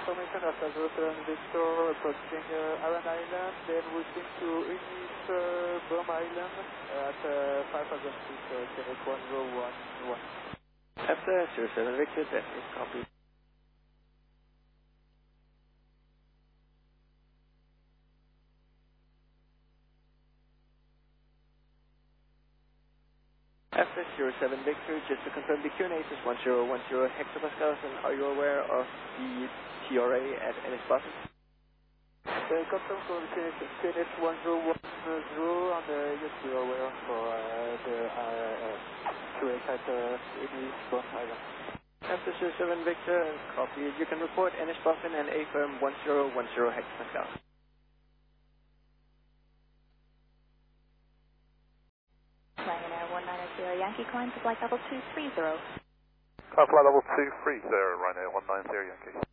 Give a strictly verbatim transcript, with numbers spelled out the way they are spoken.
confirmation of zero seven Victor approaching uh, Aran Island, then routing to Unis uh, Brum Island uh, at uh, five thousand feet, uh, Quebec one zero one one. After zero seven Victor, that is copy. After zero seven Victor, just to confirm the Q N A is one zero one zero hectopascals, and are you aware of the T R A at Ennis Boston? Uh, confirm for Q N S one zero one zero, and uh, yes, we are aware for uh, the uh, Q S at uh, Unis Brum Island. After zero seven Victor, copy. You can report Ennis Boston and A firm one zero one zero hectopascals. Ryanair one nine zero Yankee, climb to flight level two three zero. Uh, flight level two three zero, Ryanair one nine zero Yankee.